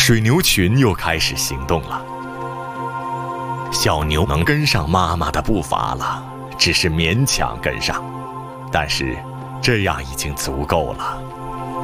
水牛群又开始行动了。小牛能跟上妈妈的步伐了，只是勉强跟上，但是这样已经足够了。